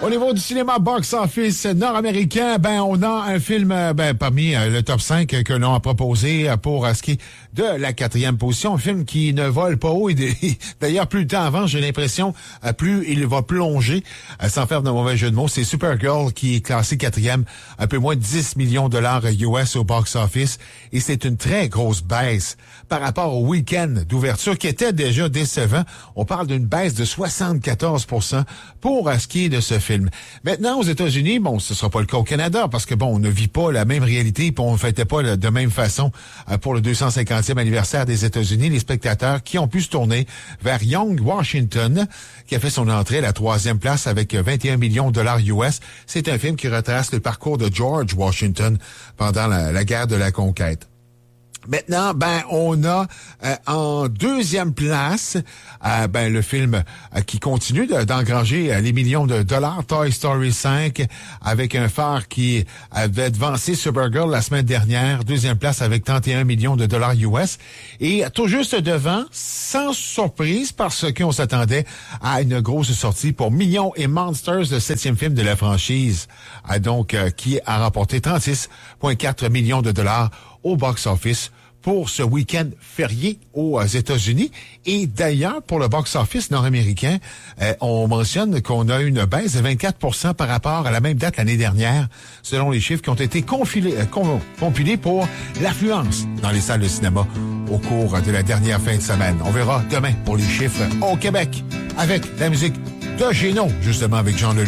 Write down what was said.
Au niveau du cinéma box-office nord-américain, on a un film parmi le top 5 que l'on a proposé pour ce qui est de la 4e position. Un film qui ne vole pas haut. Et d'ailleurs, plus le temps avance, j'ai l'impression, plus il va plonger, sans faire de mauvais jeu de mots. C'est Supergirl qui est classé 4e, un peu moins de 10 millions de dollars US au box-office. Et c'est une très grosse baisse par rapport au week-end d'ouverture qui était déjà décevant. On parle d'une baisse de 74% pour ce qui est de ce film. Maintenant, aux États-Unis, ce sera pas le cas au Canada parce que on ne vit pas la même réalité et on ne fêtait pas de même façon pour le 250e anniversaire des États-Unis. Les spectateurs qui ont pu se tourner vers Young Washington, qui a fait son entrée à la 3e place avec 21 millions de dollars US. C'est un film qui retrace le parcours de George Washington pendant la guerre de la conquête. Maintenant, on a en 2e place le film qui continue d'engranger les millions de dollars, Toy Story 5, avec un phare qui avait devancé Supergirl la semaine dernière, 2e place avec 31 millions de dollars US, et tout juste devant, sans surprise, parce qu'on s'attendait à une grosse sortie pour Minions et Monsters, le 7e film de la franchise, qui a remporté 36,4 millions de dollars au box-office pour ce week-end férié aux États-Unis. Et d'ailleurs, pour le box-office nord-américain, on mentionne qu'on a une baisse de 24% par rapport à la même date l'année dernière, selon les chiffres qui ont été compilés pour l'affluence dans les salles de cinéma au cours de la dernière fin de semaine. On verra demain pour les chiffres au Québec avec la musique de Géno, justement avec Jean Leloup.